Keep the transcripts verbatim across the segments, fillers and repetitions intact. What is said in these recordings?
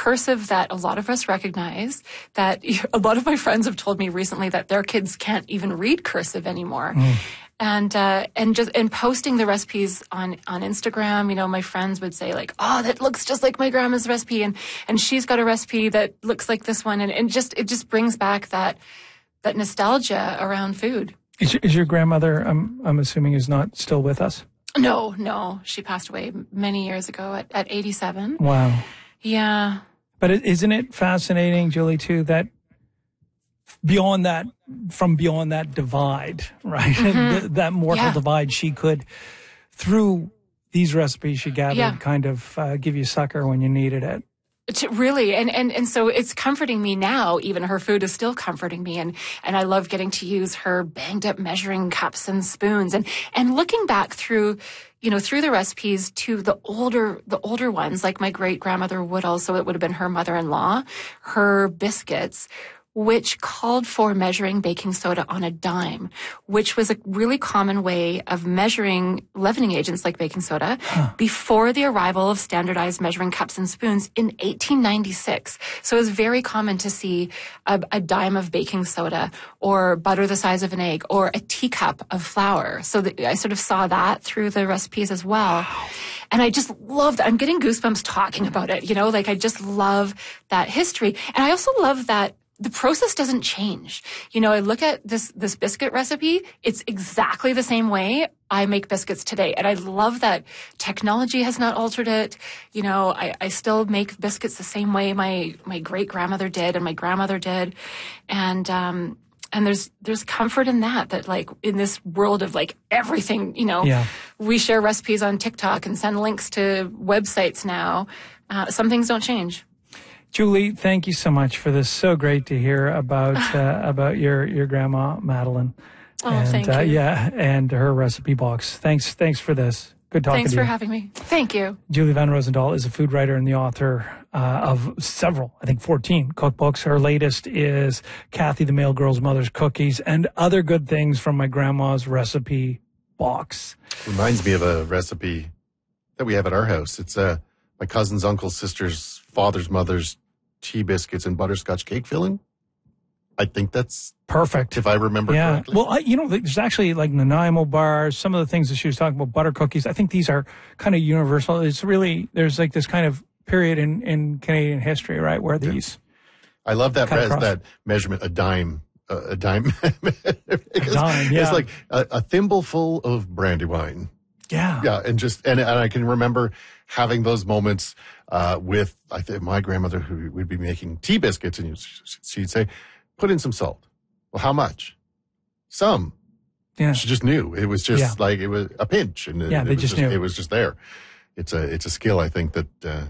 cursive that a lot of us recognize, that a lot of my friends have told me recently that their kids can't even read cursive anymore. Mm. And, uh, and just, and posting the recipes on, on Instagram, you know, my friends would say like, oh, that looks just like my grandma's recipe. And, and she's got a recipe that looks like this one. And, and just, it just brings back that, that nostalgia around food. Is, is your grandmother, I'm, I'm assuming, is not still with us? No, no. She passed away many years ago at, at eighty-seven. Wow. Yeah. But isn't it fascinating, Julie, too, that beyond that, from beyond that divide, right? Mm-hmm. that mortal yeah. divide, she could, through these recipes she gathered, yeah. kind of uh, give you succor when you needed it. Really. And, and, and so it's comforting me now. Even her food is still comforting me. And, and I love getting to use her banged up measuring cups and spoons and, and looking back through, you know, through the recipes to the older, the older ones, like my great grandmother Woodall. So it would have been her mother-in-law, her biscuits, which called for measuring baking soda on a dime, which was a really common way of measuring leavening agents like baking soda huh. before the arrival of standardized measuring cups and spoons in eighteen ninety-six. So it was very common to see a, a dime of baking soda or butter the size of an egg or a teacup of flour. So the, I sort of saw that through the recipes as well. Wow. And I just love that. I'm getting goosebumps talking about it. You know, like I just love that history. And I also love that the process doesn't change. You know, I look at this, this biscuit recipe. It's exactly the same way I make biscuits today. And I love that technology has not altered it. You know, I, I still make biscuits the same way my, my great grandmother did and my grandmother did. And, um, and there's, there's comfort in that, that like in this world of like everything, you know, yeah. we share recipes on TikTok and send links to websites now. Uh, some things don't change. Julie, thank you so much for this. So great to hear about uh, about your, your grandma, Madeline. Oh, and, thank uh, you. Yeah, and her recipe box. Thanks thanks for this. Good talking Thanks to you. Thanks for having me. Thank you. Julie Van Rosendaal is a food writer and the author uh, of several, I think fourteen cookbooks. Her latest is Kathy the Mail Girl's Mother's Cookies and Other Good Things from My Grandma's Recipe Box. Reminds me of a recipe that we have at our house. It's uh, my cousin's uncle's sister's father's mother's tea biscuits and butterscotch cake filling. I think that's perfect, if I remember yeah. correctly. Well, I, you know, there's actually like Nanaimo bars, some of the things that she was talking about, butter cookies. I think these are kind of universal. It's really, there's like this kind of period in, in Canadian history, right, where these. Yeah. I love that res, that measurement, a dime. Uh, a dime. a dime, yeah. It's like a, a thimbleful of brandy wine. Yeah. Yeah, and just, and, and I can remember having those moments uh, with, I think, my grandmother, who would be making tea biscuits, and she'd say, put in some salt. Well, how much? Some. Yeah. She just knew. It was just yeah. like, it was a pinch. And yeah, it, they it was just just, knew. It was just there. It's a, it's a skill, I think, that uh,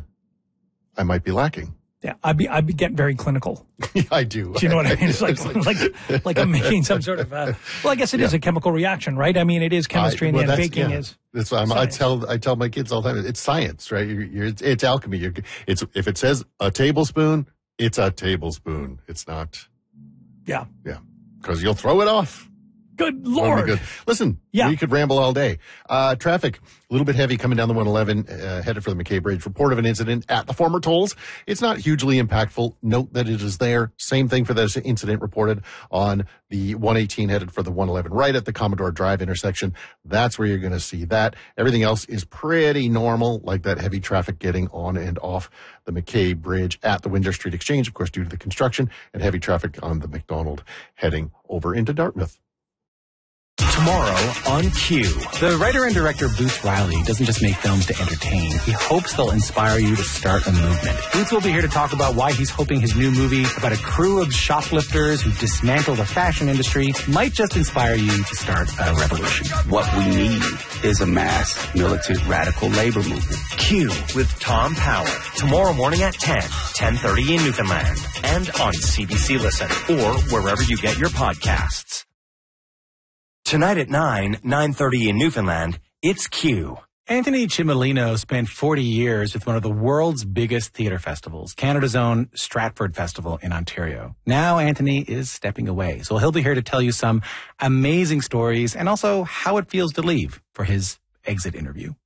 I might be lacking. Yeah, I'd be, I'd be getting very clinical. Yeah, I do. Do you know what I mean? It's like, like, like I'm making some sort of, uh, well, I guess it yeah. is a chemical reaction, right? I mean, it is chemistry, I, well, and the baking yeah. is. That's what I'm, I tell, I tell my kids all the time, it's science, right? You're, you're, it's, it's alchemy. You're, it's, if it says a tablespoon, it's a tablespoon. It's not. Yeah. Yeah. Cause you'll throw it off. Good Lord. Good. Listen, yeah. we could ramble all day. Uh, traffic, a little bit heavy coming down the one eleven, uh, headed for the McKay Bridge. Report of an incident at the former tolls. It's not hugely impactful. Note that it is there. Same thing for this incident reported on the one eighteen headed for the one eleven right at the Commodore Drive intersection. That's where you're going to see that. Everything else is pretty normal, like that heavy traffic getting on and off the McKay Bridge at the Windsor Street Exchange, of course, due to the construction, and heavy traffic on the McDonald heading over into Dartmouth. Tomorrow on Q. The writer and director Boots Riley doesn't just make films to entertain. He hopes they'll inspire you to start a movement. Boots will be here to talk about why he's hoping his new movie about a crew of shoplifters who dismantle the fashion industry might just inspire you to start a revolution. What we need is a mass militant radical labor movement. Q with Tom Power. Tomorrow morning at ten, ten thirty in Newfoundland. And on C B C Listen or wherever you get your podcasts. Tonight at nine, nine thirty in Newfoundland, it's Q. Anthony Cimolino spent forty years with one of the world's biggest theater festivals, Canada's own Stratford Festival in Ontario. Now Anthony is stepping away, so he'll be here to tell you some amazing stories and also how it feels to leave for his exit interview.